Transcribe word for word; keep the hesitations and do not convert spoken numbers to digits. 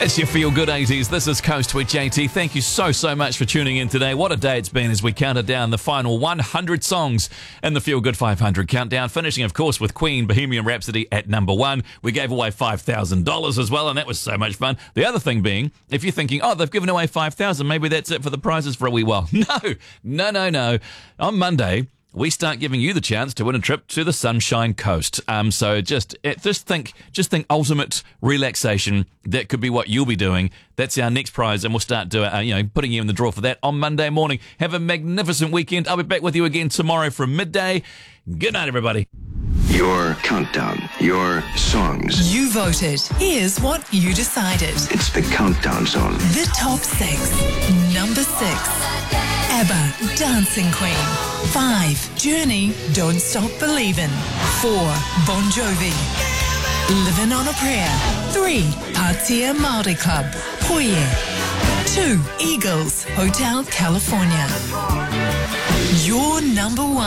It's your Feel Good eighties. This is Coast with J T. Thank you so, so much for tuning in today. What a day it's been as we counted down the final one hundred songs in the Feel Good five hundred countdown, finishing, of course, with Queen, Bohemian Rhapsody at number one. We gave away five thousand dollars as well, and that was so much fun. The other thing being, if you're thinking, oh, they've given away five thousand dollars, maybe that's it for the prizes for a wee while. No, no, no, no. On Monday, we start giving you the chance to win a trip to the Sunshine Coast. Um, so just just think, just think, ultimate relaxation. That could be what you'll be doing. That's our next prize, and we'll start doing, uh, you know, putting you in the draw for that on Monday morning. Have a magnificent weekend. I'll be back with you again tomorrow from midday. Good night, everybody. Your countdown, your songs. You voted. Here's what you decided. It's the Countdown Zone. The top six. Number six, ABBA, Dancing Queen. Five, Journey, Don't Stop Believin'. Four, Bon Jovi, Living on a Prayer. Three, Patia Maori Club, Poye. Two, Eagles, Hotel California. Your number one.